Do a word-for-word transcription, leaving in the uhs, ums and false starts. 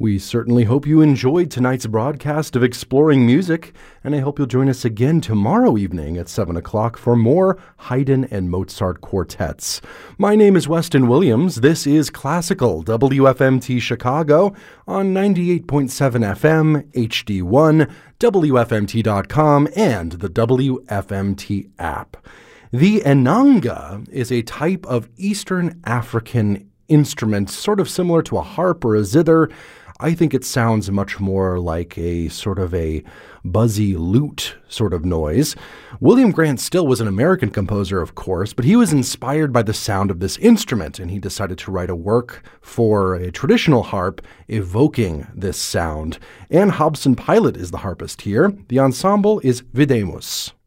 We certainly hope you enjoyed tonight's broadcast of Exploring Music, and I hope you'll join us again tomorrow evening at seven o'clock for more Haydn and Mozart quartets. My name is Weston Williams. This is Classical W F M T Chicago on ninety-eight point seven F M, H D one, W F M T dot com, and the W F M T app. The inanga is a type of Eastern African instrument, sort of similar to a harp or a zither. I think it sounds much more like a sort of a buzzy lute sort of noise. William Grant Still was an American composer, of course, but he was inspired by the sound of this instrument, and he decided to write a work for a traditional harp evoking this sound. Anne Hobson Pilot is the harpist here. The ensemble is Videmus.